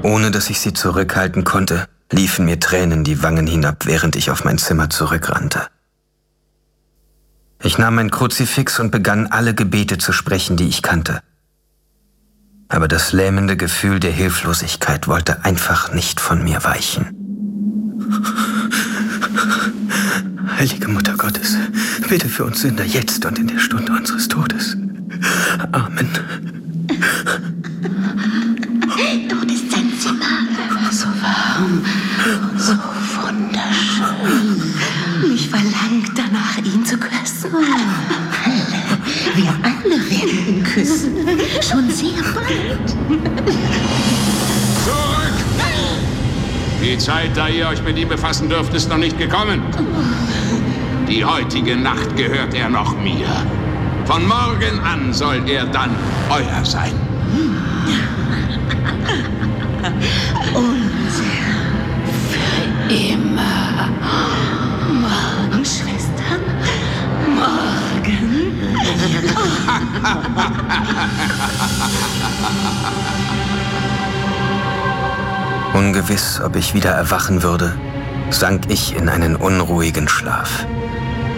Ohne dass ich sie zurückhalten konnte, liefen mir Tränen die Wangen hinab, während ich auf mein Zimmer zurückrannte. Ich nahm mein Kruzifix und begann, alle Gebete zu sprechen, die ich kannte. Aber das lähmende Gefühl der Hilflosigkeit wollte einfach nicht von mir weichen. Heilige Mutter Gottes, bitte für uns Sünder jetzt und in der Stunde unseres Todes. Amen. Dort ist sein Zimmer. So warm, so wunderschön. Mich verlangt danach, ihn zu küssen. Wir alle werden ihn küssen. Schon sehr bald. Zurück! Die Zeit, da ihr euch mit ihm befassen dürft, ist noch nicht gekommen. Die heutige Nacht gehört er noch mir. Von morgen an soll er dann euer sein. Unser für immer. Morgen, Schwestern. Morgen. Ungewiss, ob ich wieder erwachen würde, sank ich in einen unruhigen Schlaf.